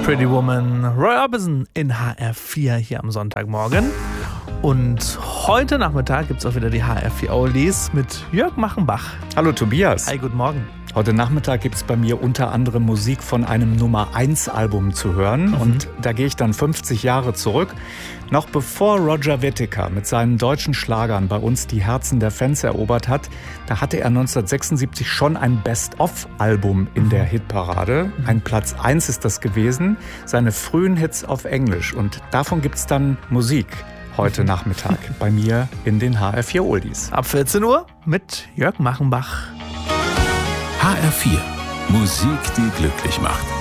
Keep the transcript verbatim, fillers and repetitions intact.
Pretty Woman, Roy Orbison in H R vier hier am Sonntagmorgen. Und heute Nachmittag gibt es auch wieder die H R vier Oldies mit Jörg Machenbach. Hallo Tobias. Hi, guten Morgen. Heute Nachmittag gibt es bei mir unter anderem Musik von einem Nummer eins Album zu hören. Mhm. Und da gehe ich dann fünfzig Jahre zurück. Noch bevor Roger Whittaker mit seinen deutschen Schlagern bei uns die Herzen der Fans erobert hat, da hatte er neunzehnhundertsechsundsiebzig schon ein Best-of-Album in der Hitparade. Ein Platz eins ist das gewesen, seine frühen Hits auf Englisch. Und davon gibt es dann Musik heute Nachmittag bei mir in den H R vier Oldies. Ab vierzehn Uhr mit Jörg Machenbach. H R vier. Musik, die glücklich macht.